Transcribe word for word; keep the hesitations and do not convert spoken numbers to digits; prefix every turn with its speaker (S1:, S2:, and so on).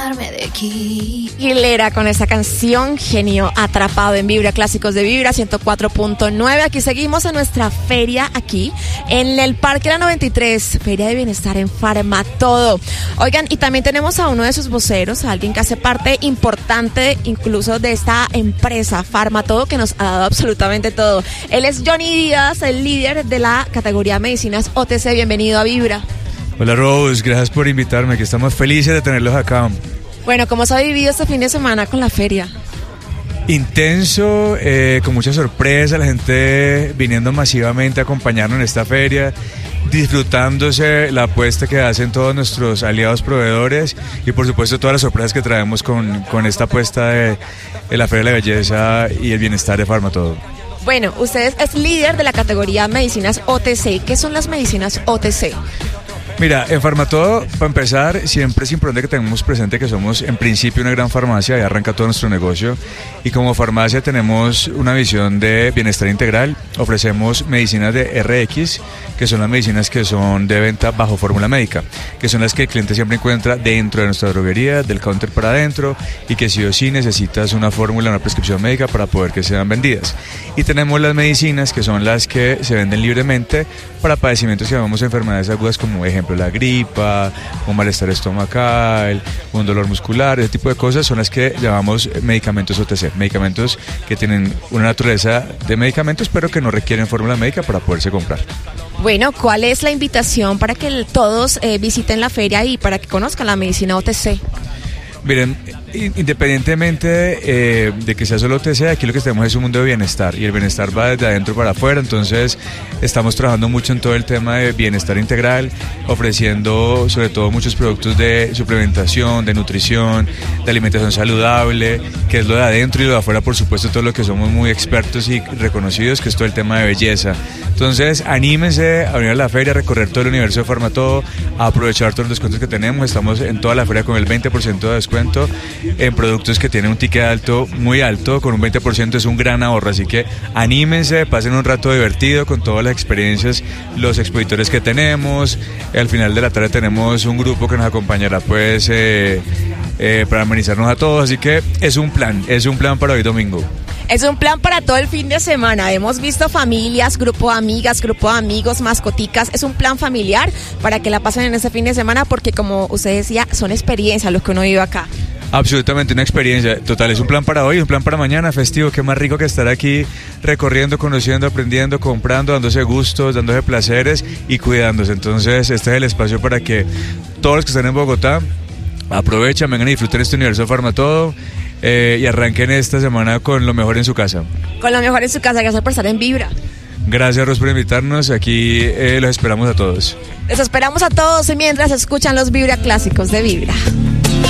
S1: De aquí.
S2: Aguilera con esta canción, Genio Atrapado en Vibra, Clásicos de Vibra ciento cuatro punto nueve. Aquí seguimos en nuestra feria, aquí en el Parque La noventa y tres, Feria de Bienestar en Farmatodo. Oigan, y también tenemos a uno de sus voceros, a alguien que hace parte importante incluso de esta empresa Farmatodo, que nos ha dado absolutamente todo. Él es Johnny Díaz, el líder de la categoría Medicinas O T C. Bienvenido a Vibra.
S3: Hola Rose, gracias por invitarme, que estamos felices de tenerlos acá.
S2: Bueno, ¿cómo se ha vivido este fin de semana con la feria?
S3: Intenso, eh, con mucha sorpresa, la gente viniendo masivamente a acompañarnos en esta feria, disfrutándose la apuesta que hacen todos nuestros aliados proveedores y por supuesto todas las sorpresas que traemos con, con esta apuesta de, de la Feria de la Belleza y el Bienestar de Farmatodo.
S2: Bueno, usted es líder de la categoría Medicinas O T C. ¿Qué son las medicinas O T C?
S3: Mira, en Farmatodo, para empezar, siempre es importante que tengamos presente que somos en principio una gran farmacia, y arranca todo nuestro negocio, y como farmacia tenemos una visión de bienestar integral. Ofrecemos medicinas de R X, que son las medicinas que son de venta bajo fórmula médica, que son las que el cliente siempre encuentra dentro de nuestra droguería, del counter para adentro, y que sí o sí necesitas una fórmula, una prescripción médica para poder que sean vendidas. Y tenemos las medicinas que son las que se venden libremente para padecimientos que llamamos enfermedades agudas, como ejemplo la gripa, un malestar estomacal, un dolor muscular, ese tipo de cosas son las que llamamos medicamentos O T C, medicamentos que tienen una naturaleza de medicamentos pero que no requieren fórmula médica para poderse comprar.
S2: Bueno, ¿cuál es la invitación para que todos eh, visiten la feria y para que conozcan la medicina O T C?
S3: Miren, independientemente eh, de que sea solo O T C, aquí lo que tenemos es un mundo de bienestar y el bienestar va desde adentro para afuera, entonces estamos trabajando mucho en todo el tema de bienestar integral, ofreciendo sobre todo muchos productos de suplementación, de nutrición, de alimentación saludable, que es lo de adentro, y lo de afuera por supuesto todo lo que somos muy expertos y reconocidos, que es todo el tema de belleza. Entonces anímense a venir a la feria, a recorrer todo el universo de Farmatodo, a aprovechar todos los descuentos que tenemos. Estamos en toda la feria con el veinte por ciento de descuento en productos que tienen un ticket alto, muy alto, con un veinte por ciento es un gran ahorro, así que anímense, pasen un rato divertido con todas las experiencias, los expositores que tenemos. Al final de la tarde tenemos un grupo que nos acompañará pues eh, eh, para amenizarnos a todos, así que es un plan, es un plan para hoy domingo.
S2: Es un plan para todo el fin de semana. Hemos visto familias, grupo de amigas, grupo de amigos, mascoticas. Es un plan familiar para que la pasen en ese fin de semana, porque como usted decía, son experiencias los que uno vive acá.
S3: Absolutamente una experiencia total, es un plan para hoy, un plan para mañana, festivo. Qué más rico que estar aquí recorriendo, conociendo, aprendiendo, comprando, dándose gustos, dándose placeres y cuidándose. Entonces este es el espacio para que todos los que están en Bogotá aprovechen, vengan y disfruten este universo Farmatodo. Eh, y arranquen esta semana con lo mejor en su casa.
S2: Con lo mejor en su casa, gracias por estar en Vibra.
S3: Gracias, Ros, por invitarnos. Aquí eh, los esperamos a todos.
S2: Les esperamos a todos y mientras escuchan los Vibra Clásicos de Vibra.